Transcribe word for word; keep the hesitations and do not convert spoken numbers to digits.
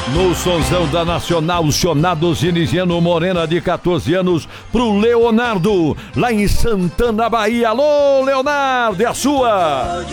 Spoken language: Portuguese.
No sonzão da Nacional, Chonados Iniciano Morena, de quatorze anos, pro Leonardo, lá em Santana, Bahia. Alô, Leonardo, é a sua!